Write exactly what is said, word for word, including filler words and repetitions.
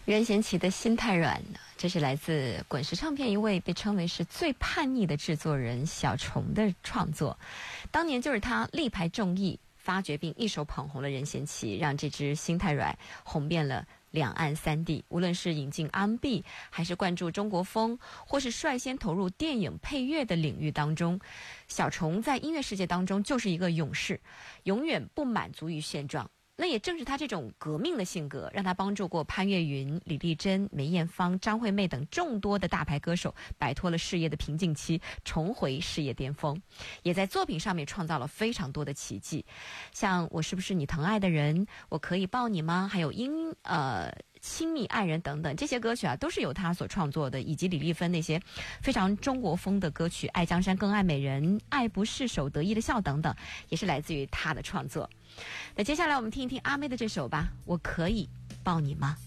任贤齐的心太软呢，这是来自滚石唱片一位被称为是最叛逆的制作人小虫的创作。当年就是他力排众议，发掘并一手捧红了任贤齐，让这支心太软红遍了两岸三地。无论是引进 R and B， 还是灌注中国风，或是率先投入电影配乐的领域当中，小虫在音乐世界当中就是一个勇士，永远不满足于现状。那也正是他这种革命的性格，让他帮助过潘越云、李丽珍、梅艳芳、张惠妹等众多的大牌歌手摆脱了事业的瓶颈期，重回事业巅峰，也在作品上面创造了非常多的奇迹，像我是不是你疼爱的人，我可以抱你吗，还有因呃亲密爱人等等，这些歌曲啊都是由他所创作的，以及李丽芬那些非常中国风的歌曲，爱江山更爱美人、爱不释手、得意的笑等等，也是来自于他的创作。那接下来我们听一听阿妹的这首吧，我可以抱你吗？